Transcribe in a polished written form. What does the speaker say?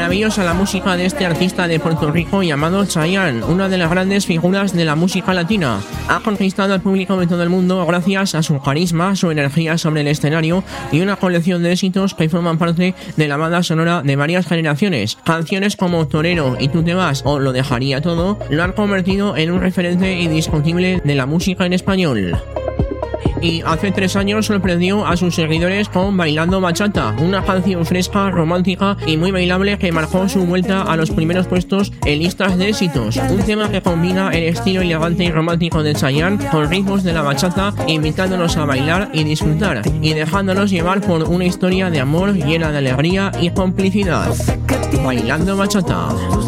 maravillosa la música de este artista de Puerto Rico llamado Chayanne, una de las grandes figuras de la música latina. Ha conquistado al público de todo el mundo gracias a su carisma, su energía sobre el escenario y una colección de éxitos que forman parte de la banda sonora de varias generaciones. Canciones como Torero y Tú te vas o Lo dejaría todo lo han convertido en un referente indiscutible de la música en español. Y hace 3 años sorprendió a sus seguidores con Bailando Bachata, una canción fresca, romántica y muy bailable que marcó su vuelta a los primeros puestos en listas de éxitos. Un tema que combina el estilo elegante y romántico de Chayanne con ritmos de la bachata, invitándonos a bailar y disfrutar, y dejándonos llevar por una historia de amor llena de alegría y complicidad. Bailando Bachata.